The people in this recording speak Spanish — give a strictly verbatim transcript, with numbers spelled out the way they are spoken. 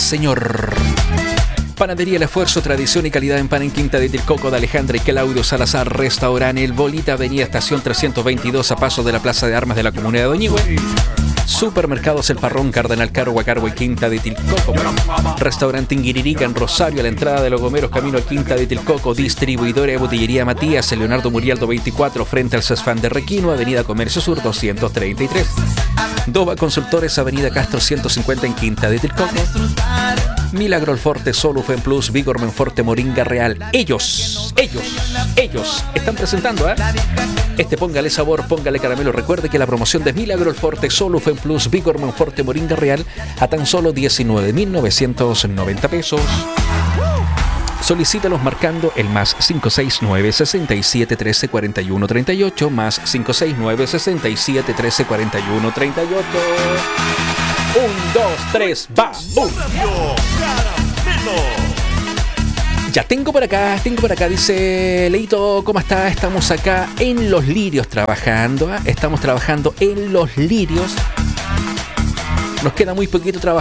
señor. Panadería El Esfuerzo, tradición y calidad en pan en Quinta de Tilcoco, de Alejandra y Claudio Salazar. Restaurante El Bolita, avenida Estación trescientos veintidós, a paso de la Plaza de Armas de la Comunidad de Oñigüe. Supermercados El Parrón, Cardenal Caro, Huacarbo y Quinta de Tilcoco. Restaurante Inguiririca en Rosario, a la entrada de Los Gomeros, camino a Quinta de Tilcoco. Distribuidora de Botillería Matías, en Leonardo Murialdo veinticuatro, frente al Cesfán de Requino, avenida Comercio Sur doscientos treinta y tres. Dova Consultores, avenida Castro ciento cincuenta en Quinta de Tilcoco. Milagro Alforte, Solufen Plus, Vigor Menforte, Moringa Real. Ellos, ellos, ellos están presentando, ¿eh? Este Póngale Sabor, Póngale Caramelo. Recuerde que la promoción de Milagro Alforte, Solufen Plus, Vigor Menforte, Moringa Real a tan solo diecinueve mil novecientos noventa pesos. Solicítalos marcando el más cinco seis nueve, seis siete, uno tres, cuatro uno tres ocho, más cinco seis nueve, seis siete, uno tres, cuatro uno tres ocho. Un, dos, tres, va. ¡Bum! Ya tengo por acá, tengo por acá, dice Leito, ¿cómo está? Estamos acá en Los Lirios trabajando, ¿eh? Estamos trabajando en Los Lirios. Nos queda muy poquito trabajo.